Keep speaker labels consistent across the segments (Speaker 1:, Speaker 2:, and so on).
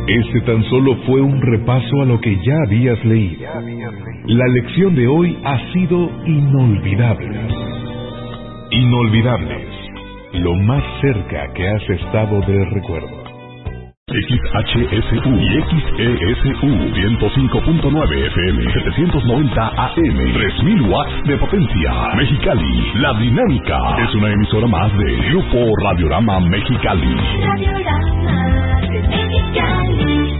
Speaker 1: Este tan solo fue un repaso a lo que ya habías leído. La lección de hoy ha sido inolvidable. Inolvidables, lo más cerca que has estado del recuerdo. XHSU y XESU 105.9 FM 790 AM 3000 watts de potencia. Mexicali, La Dinámica es una emisora más de Grupo Radiorama Mexicali.
Speaker 2: Radiorama de Mexicali.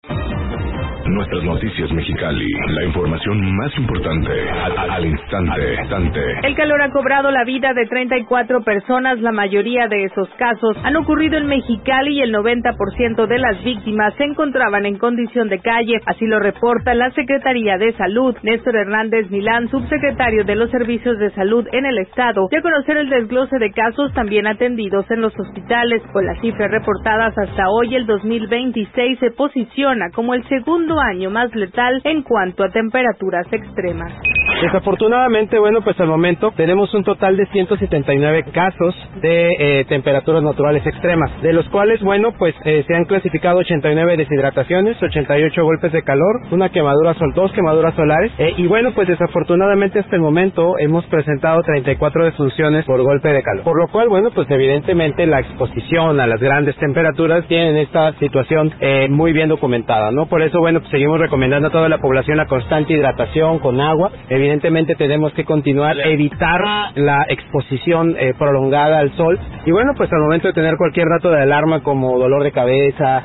Speaker 1: Nuestras noticias Mexicali, la información más importante al instante.
Speaker 3: El calor ha cobrado la vida de 34 personas, la mayoría de esos casos han ocurrido en Mexicali y el 90% de las víctimas se encontraban en condición de calle, así lo reporta la Secretaría de Salud. Néstor Hernández Milán, subsecretario de los Servicios de Salud en el Estado, dio a conocer el desglose de casos también atendidos en los hospitales. Con las cifras reportadas hasta hoy, el 2026 se posiciona como el segundo año más letal en cuanto a temperaturas extremas.
Speaker 4: Desafortunadamente, pues al momento tenemos un total de 179 casos de temperaturas naturales extremas, de los cuales, se han clasificado 89 deshidrataciones, 88 golpes de calor, dos quemaduras solares, desafortunadamente hasta el momento hemos presentado 34 defunciones por golpe de calor, por lo cual, evidentemente la exposición a las grandes temperaturas tienen esta situación muy bien documentada, ¿no? Por eso, seguimos recomendando a toda la población la constante hidratación con agua. Evidentemente tenemos que continuar, evitar la exposición prolongada al sol. Y al momento de tener cualquier dato de alarma como dolor de cabeza,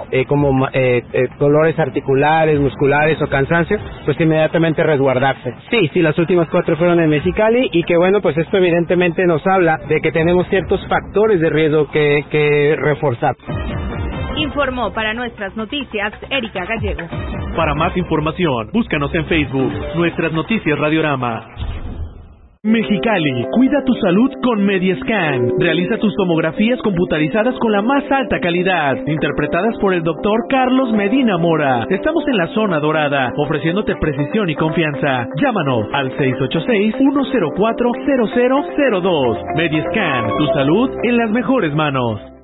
Speaker 4: dolores articulares, musculares o cansancio, inmediatamente resguardarse. Sí, las últimas 4 fueron en Mexicali y que esto evidentemente nos habla de que tenemos ciertos factores de riesgo que reforzar.
Speaker 3: Informó para nuestras noticias Erika Gallego.
Speaker 5: Para más información, búscanos en Facebook, Nuestras Noticias Radiorama. Mexicali, cuida tu salud con Mediascan. Realiza tus tomografías computarizadas con la más alta calidad, interpretadas por el doctor Carlos Medina Mora. Estamos en la zona dorada, ofreciéndote precisión y confianza. Llámanos al 686-104-0002. Mediascan, tu salud en las mejores manos.